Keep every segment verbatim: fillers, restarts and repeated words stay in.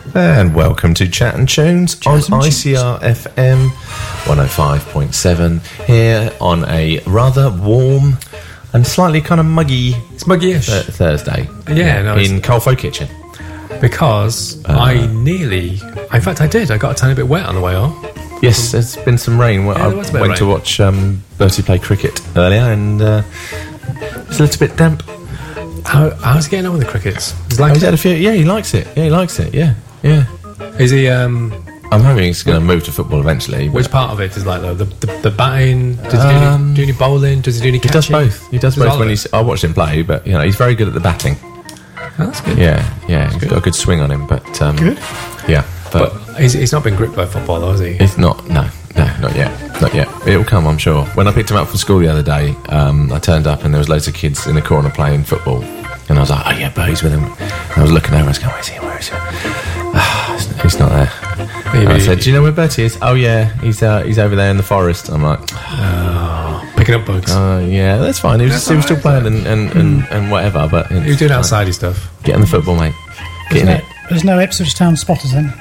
And welcome to Chat and Tunes on I C R F M one oh five point seven here on a rather warm and slightly kind of muggy it's muggy-ish. th- Thursday. Yeah, no, in Colfo Kitchen. Because uh, I nearly... In fact, I did. I got a tiny bit wet on the way on. Yes, there's been some rain. Well, Yeah, I there was a bit of went to rain. watch um, Bertie play cricket earlier and uh, it's a little bit damp. How, how's he getting on with the crickets? He's Oh, like, he's had a few, yeah, he likes it. Yeah, he likes it. Yeah, yeah. is he... Um, I'm hoping he's going to move to football eventually. but- which part of it is like the the, the, the batting? Does he do, Um, any, do any bowling? Does he do any He catching? does both. He does Does both all when of he's. I watched him play, but you know he's very good at the batting. Oh, that's good. Yeah, yeah, he's got a good swing on him. But um, Good. yeah, but, But he's, he's not been gripped by football, though, has he? it's not. No, no, not yet, not yet. It'll come, I'm sure. When I picked him up from school the other day, um, I turned up and there was loads of kids in the corner playing football, and I was like, "Oh yeah, Bertie's with him." And I was looking over, I was going, "Where is he? Where is he?" Ah, he's- he's not there. Maybe- And I said, "Do you know where Bertie is?" "Oh yeah, he's uh, he's over there in the forest." I'm like, Oh, picking up bugs. "Oh yeah, that's fine." He was, That's he was still all right. playing and, and, and, and whatever, but he was doing outsidey stuff. Get in the football, mate. Get in There's it. no, there's no Ipswich Town spotters then.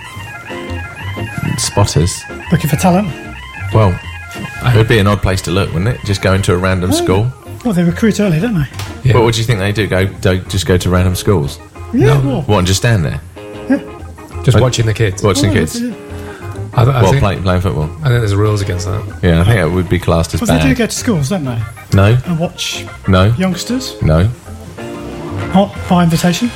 Spotters. Looking for talent. Well, it would be an odd place to look, wouldn't it? Just go into a random school. Well, they recruit early, don't they? Yeah. But what do you think they do? Go, go just go to random schools? Yeah, No. well, What, and just stand there? Just I- watching the kids. Watching well, kids? yeah. I, I, What, think, play, playing football? I think there's rules against that. Yeah, I think it would be classed as Well, they do bad. go to schools, don't they? No, And watch no, youngsters. no. Not by invitation.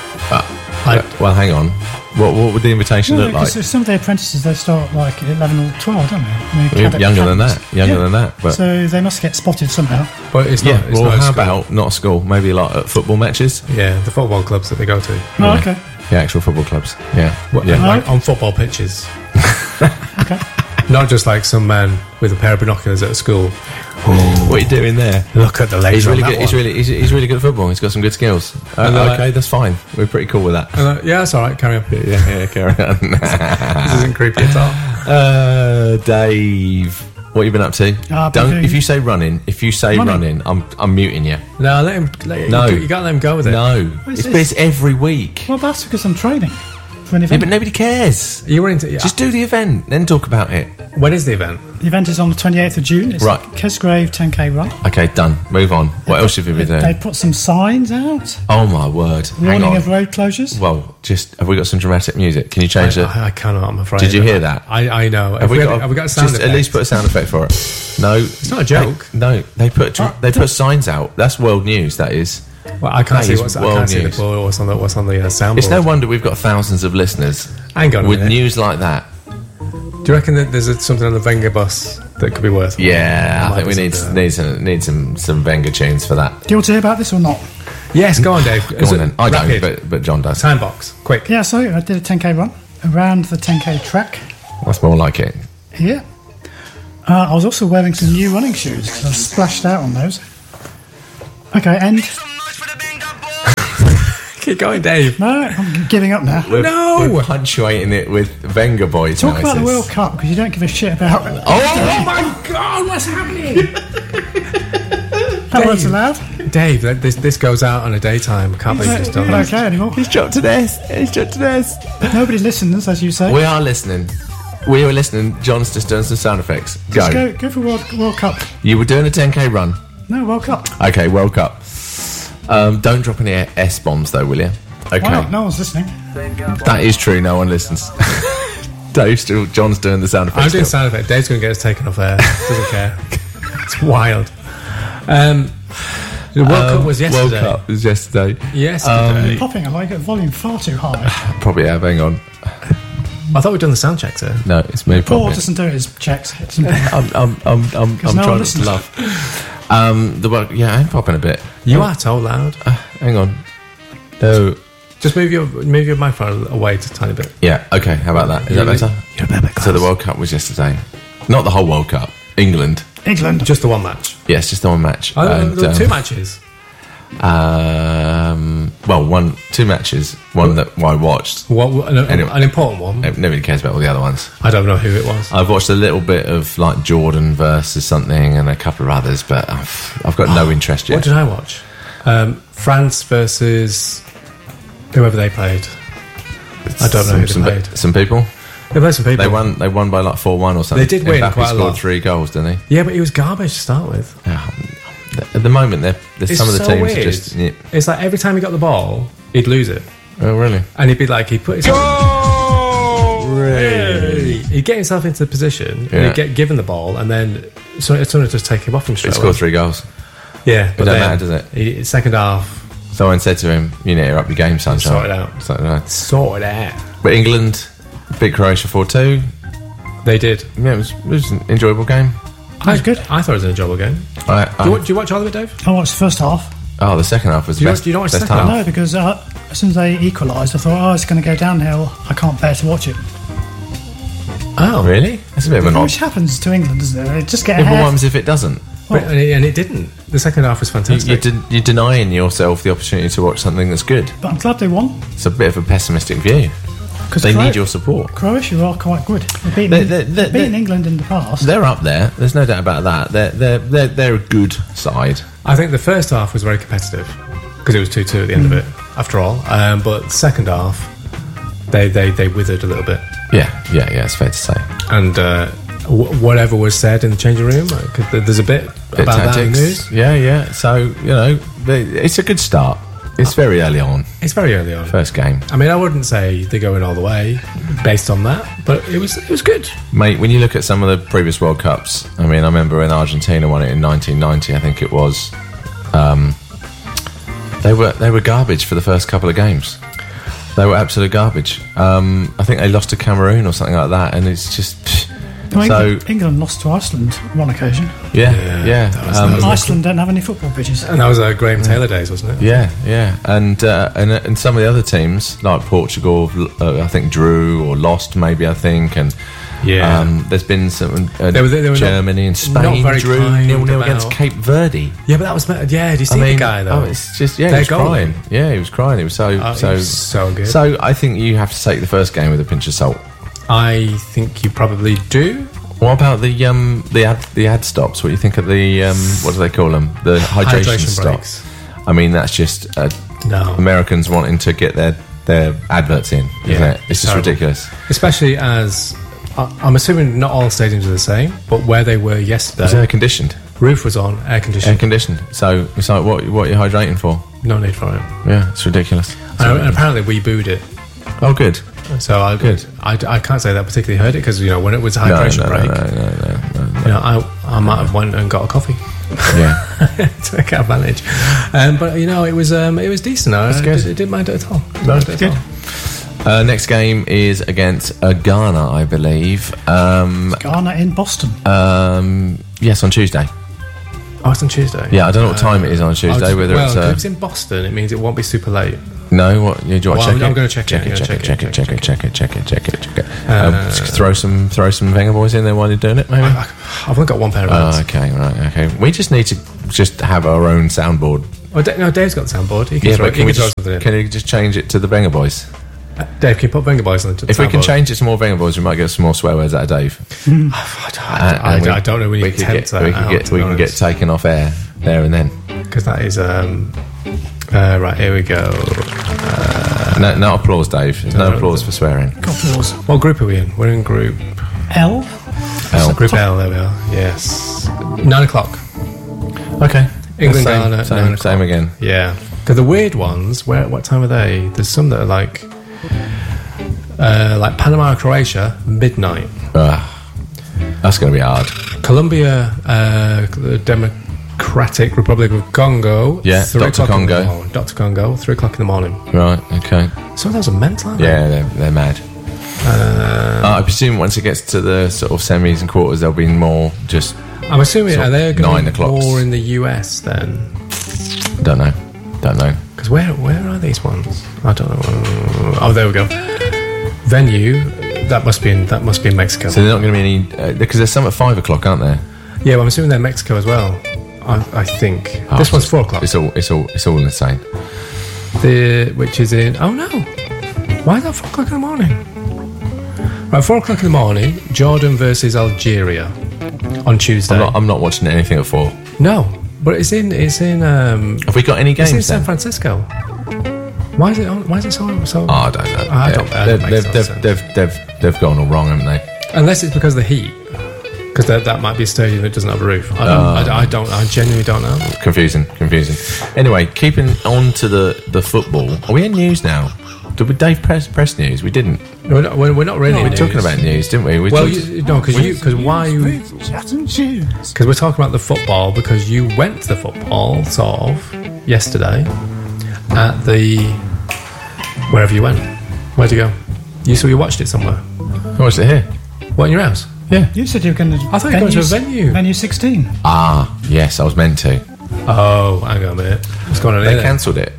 Uh, well, hang on. What, what would the invitation No, look like? because some of the apprentices, they start like at eleven or twelve, don't they? I mean, Yeah, cadet- younger than cadets. that, younger Yeah. than that, but- So they must get spotted somehow. But it's not. Yeah, it's well, not a how school. about not a school? Maybe like at football matches? Yeah, the football clubs that they go to. Oh, Yeah. okay. Yeah, actual football clubs. Yeah. What, yeah. Like on football pitches. Okay. Not just like some man with a pair of binoculars at a school. What are you doing there? Look at the legs He's on really that good. He's one. really, he's, he's really good at football. He's got some good skills. Uh, And they're like- okay, that's fine. We're pretty cool with that. And like, yeah, that's all right. Carry on. Yeah, yeah, carry on. This isn't creepy at all. uh, Dave, what have you been up to? Uh, I've been Don't. doing- If you say running, if you say running, Running? I'm, I'm muting you. No, let him. Let, No. you, you gotta let him go with it. No, What's it's, this? but it's every week. Well, that's because I'm training for an Yeah, event. but nobody cares. You were into. Yeah. Just do the event, then talk about it. When is the event? The event is on the twenty-eighth of June. It's Right. Kesgrave ten K run. Okay, done. Move on. What else have you been They doing? put some signs out, Oh my word! Hang warning on. of road closures. Well, just have we got some dramatic music? Can you change I, it? I, I cannot. I'm afraid. Did you hear that? I, I know. Have Have we, we, got? have, have we got a sound just effect? at least put a sound effect for it. No, it's not a joke. no, they put Uh, they put signs out. That's world news. That is. Well, I can't That see is what's. I world can't see the news. board. What's on the what's on the uh, soundboard. It's no wonder we've got thousands of listeners Hang on a with minute. news like that. Do you reckon that there's a, something on the Wenger bus that could be worth? Yeah, I Might think we be need something need some need some some Wenger tunes for that. Do you want to hear about this or not? Yes, go on, Dave. Go on then. I Rapid. don't, but but John does. Time box, quick. Yeah, so I did a ten K run around the ten K track That's more like it. here. Uh, I was also wearing some new running shoes because I splashed out on those. Okay, and Keep going, Dave. no, I'm giving up now. We're, No! we're punctuating it with Wenger boys. Talk about the noises. World Cup because you don't give a shit about Oh, Oh my God, what's happening? that word's allowed. Dave, that- this this goes out on a daytime. I can't believe It's it's not done. okay anymore. He's dropped to this. He's dropped to this. Nobody listens, as you say. We are listening. We are listening. John's just doing some sound effects. Go. Just go, go for World, World Cup. You were doing a ten K run. No, World Cup. Okay, World Cup. Um, don't drop any S bombs though, will you? Okay. Why not? No one's listening. That is true. No one listens. Dave's still. John's doing the sound effects. I'm doing still. sound effect. Dave's going to get us taken off air. Doesn't care. It's wild. Um, the World Um, Cup was yesterday. World Cup was yesterday. Yesterday. Popping, I like it. Volume far too high. Probably have. Hang on. I thought we'd done the sound check, sir. No, it's me. Paul Popping. doesn't do it as checks. It doesn't- I'm. I'm. I'm. I'm, I'm no one trying to listens. laugh. Um. The World. Yeah, I'm popping a bit. You are so loud. Uh, hang on. No. Just move your move your microphone away just a tiny bit. Yeah. Okay. How about that? Is that You're- better? you're a bit So the World Cup was yesterday. Not the whole World Cup. England. England. Just the one match. Yes, just the one match. Oh, And, there were um, two matches. Um, well, one, two matches. One that I watched. What, an, Anyway. an important one. Nobody cares about all the other ones. I don't know who it was. I've watched a little bit of like Jordan versus something and a couple of others, but I've, I've got no interest yet. What did I watch? Um, France versus whoever they played. I don't know some, who they some, played. Some people. They played some people. They won. They won by like four one or something. They did win Mbappe quite a scored lot. three goals, didn't he? Yeah, but he was garbage to start with. Yeah. At the moment, they're, they're It's some of the so teams weird. are just. Yeah. It's like every time he got the ball, he'd lose it. Oh really? And he'd be like, he'd put his... Really? He'd get himself into the position, Yeah. and he'd get given the ball, and then someone would just take him off him He straight scored away. three goals. Yeah, but don't then matter, does it? He, second half, Someone said to him, "You need to up your game, son." Sort it out. So, no. sort it out. But England beat Croatia four two. They did. Yeah, it was, it was an enjoyable game. That was good. I thought it was an enjoyable game. I, Do I, you, wa- do you watch all of it, Dave? I watched the first half. oh, the second half was Do the you best. watch- you don't watch the best second half. No, because uh, as soon as they equalised, I thought, oh, it's going to go downhill. I can't bear to watch it. Oh, Really? That's a bit of an odd. Which happens to England, doesn't it? They just get Yeah, but ahead. what happens if it doesn't? But, and, it, and it didn't. The second half was You, fantastic. you're, de- you're denying yourself the opportunity to watch something that's good. But I'm glad they won. It's a bit of a pessimistic view. Because They need your support. Croatia are quite good. They've beaten, They- they- they- they've beaten they- England in the past. They're up there. There's no doubt about that. They're they're they're, they're a good side. I think the first half was very competitive because it was two two at the end of it, after all. Um, but the second half, they, they, they withered a little bit. Yeah, yeah, yeah. It's fair to say. And uh, w- whatever was said in the changing room, uh, 'cause th- there's a bit, Bit about that in the tactics. news. Yeah, yeah. So you know, they- it's a good start. It's very early on. It's very early on. First game, I mean, I wouldn't say they're going all the way based on that, but it was it was good. mate. When you look at some of the previous World Cups, I mean, I remember when Argentina won it in nineteen ninety. I think it was. Um, they were they were garbage for the first couple of games. They were absolute garbage. Um, I think they lost to Cameroon or something like that, and it's just. I mean, So England, England lost to Iceland on one occasion. yeah, Yeah, yeah, that was- um, that was- Iceland don't have any football pitches. And that was uh, Graham Taylor days, wasn't it? yeah, yeah, and uh, and and some of the other teams like Portugal, uh, I think drew or lost, maybe I think, and Yeah. um, there's been some uh, They were- they were not- Germany and not Spain very drew kind nil nil about- against Cape Verde. Yeah, but that was yeah. Did you see I mean, the guy though? oh, it's just yeah, Their he was goal. crying. Yeah, he was crying. He was so Oh, he so was so good. So I think you have to take the first game with a pinch of salt. I think you probably do. What about the um the ad the ad stops? What do you think of the um what do they call them? The hydration, Hydration stops. breaks. I mean, that's just uh, No. Americans wanting to get their their adverts in, isn't Yeah, it? It's just terrible. ridiculous. Especially as I- I'm assuming not all stadiums are the same, but where they were It's yesterday, air conditioned, roof was on, air air conditioning, conditioned. So it's like what what are you hydrating for? no need for it. Yeah, it's ridiculous. And, and apparently we booed it. Oh, good. So I, Good. I, I can't say that particularly hurt it because you know when it was a No, hydration no, break, no, no, no, no, no. you know I I might have went and got a coffee Yeah, to take advantage. Um, but you know it was um, it was decent. I, good. I didn't mind it at all. Didn't No, mind it at good. all. uh, next game is against uh, Ghana, I believe. Um, Ghana in Boston. um, yes, on Tuesday. Oh, it's on Tuesday. Yeah, I don't know what time it is on Tuesday. Oh, Whether well, it's if uh, it's in Boston, it means it won't be super late. no, what you do you want Well, to check I'm it? gonna check it, check I'm it, gonna check it, check check it, it, check it, check it, check it, check it, check it. Uh, Um, just throw some throw some Wenger boys in there while you're doing it, maybe. I've only got one pair of Oh, hands. okay, right, okay. We just need to just have our own soundboard. Oh, Da- no, Dave's got the soundboard. He can Yeah, throw, but he can we can throw just something in. can you just change it to the Wenger boys? Uh, Dave, can you put Wenger Boys on the If we can soundboard? change it to more Wenger boys, we might get some more swear words out of Dave. I, don't- I, And we- I don't know when you we can could tempt get, that we can out, get to we be can get honest. taken off air there and then. Because that is um uh, right, here we go. No, no applause, Dave. There's no No, applause for swearing. Got applause. What group are we in? We're in group L. L. Group L, there we are. Yes. Nine o'clock. Okay. England, same, Ghana, nine same, o'clock. same again. Yeah. Because the weird ones, where what time are they? There's some that are like uh, like Panama, Croatia, midnight. Ugh. That's going to be hard. Colombia, uh, the Democratic Republic of Congo. Yeah, three Doctor o'clock in the Congo. morning. Doctor Congo, three o'clock in the morning. Right. Okay. Some of those are mental, aren't they? Yeah, they're, they're mad. Uh, I presume once it gets to the sort of semis and quarters, there'll be more. Just I'm assuming Sort are of they going nine to be o'clocks. more in the U S then? don't know. Don't know. Because where where are these ones? I don't know. Oh, there we go. Venue. That must be in that must be in Mexico. So they're not going to be any uh, because there's some at five o'clock, aren't there? Yeah, well, I'm assuming they're Mexico as well. I, I think Oh, this so one's four o'clock. It's all. It's all. It's all insane. The which is in. Oh no! Why is that four o'clock in the morning? Right, four o'clock in the morning. Jordan versus Algeria on Tuesday. I'm not. I'm not watching anything at four. No, but it's in. It's in. Um, Have we got any it's in games San then? Francisco. Why is it? On, why is it so? so Oh, I don't know. I Yeah. don't. That They've, makes they've, no they've, sense. they've, they've, they've gone all wrong, haven't they? Unless it's because of the heat. Because that, that might be a stadium that doesn't have a roof. I don't, Oh. I, I don't. I genuinely don't know. Confusing, confusing. Anyway, keeping on to the, the football. Are we in news now? Did we Dave press press news? We didn't. We're not, we're, we're not really. We were in talking news. about news, didn't we? we Well, talked- you, no, because you because why you because we're talking about the football because you went to the football sort of yesterday at the wherever you went. Where'd you go? You saw you watched it somewhere. I watched it here. What, in your house? Yeah. You said you were going to. I thought you were going to a venue. Venue sixteen. Ah, yes, I was meant to. Oh, hang on a minute. What's going on They here? then? cancelled it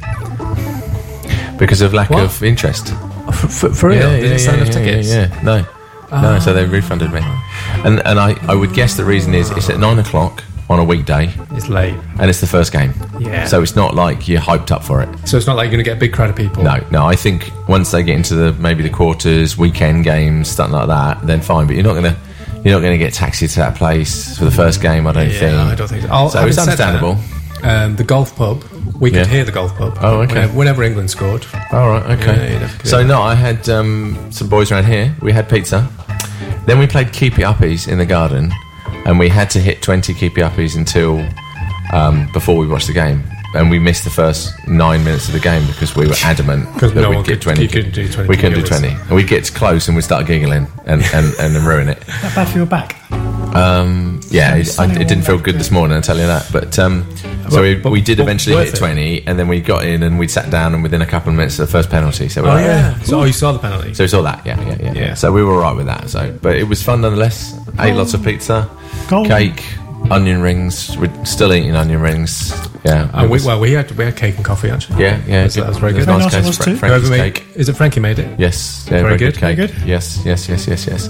because of lack What? of interest. Oh, for, for, for real? Did it sell enough yeah, tickets? Yeah, yeah. No, no. So they refunded me, and and I, I would guess the reason is it's at nine o'clock on a weekday, It's late. and it's the first game. Yeah. So it's not like you're hyped up for it. So it's not like you're going to get a big crowd of people. No, no. I think once they get into the maybe the quarters, weekend games, something like that, then fine. But you're not gonna you're not gonna get taxied to that place for the first game. I don't Yeah, think. I don't think so. I'll- So having it's said that, understandable. Um, the golf pub, we could Yeah. hear the golf pub. Oh, okay. Whenever, whenever England scored. All right, okay. Yeah, you definitely so do. no, I had um, some boys around here. We had pizza. Then we played keepy uppies in the garden, and we had to hit twenty keepy uppies until um, before we watched the game. And we missed the first nine minutes of the game because we were adamant 'Cause that no we'd one get could- twenty. you couldn't do twenty We couldn't do giggles. twenty, and we'd get close and we'd start giggling and and, and then ruin it. That bad for your back. Um, yeah, it, I, it didn't feel good this morning, I'll tell you that. But um, so we, but- we did but eventually worth hit it. twenty, and then we got in and we sat down, and within a couple of minutes, the first penalty. So we Oh, were like, yeah. So, oh, you saw the penalty. So we saw that, yeah, yeah, yeah, Yeah. So we were all right with that. So, but it was fun nonetheless. Ate lots of pizza, Goal. cake, onion rings. We're still eating onion rings. Yeah, and it we, was- well, we had we had cake and coffee actually. yeah, yeah. That's- that was very good. Very Nice nice it case, was Fra- too. Frankie's Whoever made- cake. Is it Frankie made it? Yes, yeah, Very very, good, good cake. very good. Yes, yes, yes, yes, yes.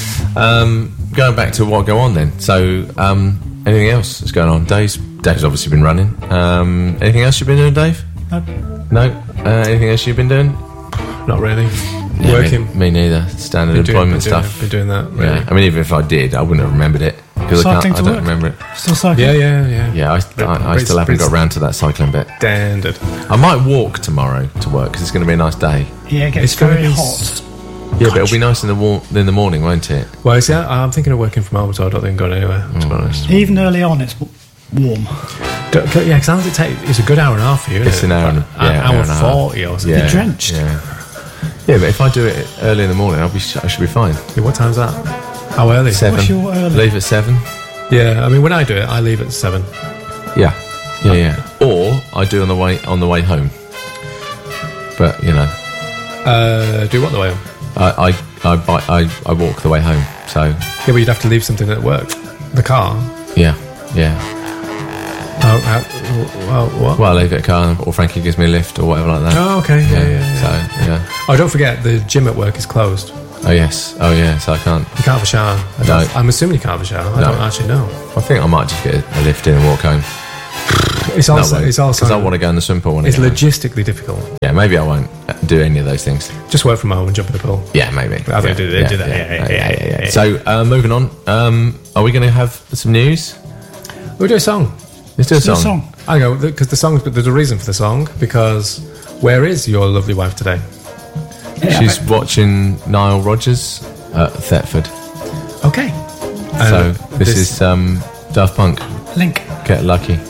Um, going back to what go on then. So, um, anything else that's going on? Dave's Dave's obviously been running. Um, anything else you've been doing, Dave? No. No. Uh, anything else you've been doing? Not really. Yeah, Working. Me, me neither. Standard Been doing- employment been doing- stuff. Been doing that. Really. Yeah. I mean, even if I did, I wouldn't have remembered it because I Cycling can't. to I don't work. remember it. Still cycling. Yeah, yeah, yeah. Yeah, I, I, I Pretty- still haven't pretty got round to that cycling bit. Standard. I might walk tomorrow to work because it's going to be a nice day. Yeah, it gets It's gonna very be hot. Yeah, but it'll be nice in the war- in the morning, won't it? Well, see, I, I'm thinking of working from home, so I don't think I'm going anywhere. To Mm. be honest. Even early on, it's w- warm. Do- do- yeah, because how long does it take? It's a good hour and a half for you. Isn't It's it? an hour and- Like, yeah, hour hour and a half. forty or something. Yeah, drenched. Yeah, yeah, but if I do it early in the morning, I'll be I should be fine. Yeah, what time's that? How early? Seven. What's your early? Leave at seven. Yeah, I mean, when I do it, I leave at seven. Yeah, yeah, yeah. Or I do on the way on the way home. But you know, Uh, do what the way home? I I I, buy, I I walk the way home. So Yeah, but you'd have to leave something at work. The car. yeah, yeah. Oh, how, well, what? Well, I leave it at car, or Frankie gives me a lift, or whatever like that. Oh, okay. Yeah, yeah, yeah. So yeah. Oh, don't forget, the gym at work is closed. Oh yes. Oh yeah. So I can't. You can't have a shower. I don't, No. I'm assuming you can't have a shower. I No. don't actually know. I think I might just get a lift in and walk home. It's also, it's also, because I want to go in the swim pool. When I it's get home. logistically difficult. Yeah, maybe I won't do any of those things. Just work from home and jump in the pool. Yeah, maybe. I think yeah, do- they do that. Yeah, yeah, yeah, yeah, yeah. So uh, moving on. Um, are we going to have some news? We'll do a song. Let's do a Do a song. song. I know, because the song, but there's a reason for the song, because where is your lovely wife today? She's watching Nile Rodgers at Thetford. Okay. So this, is um, Daft Punk. Link. Get lucky.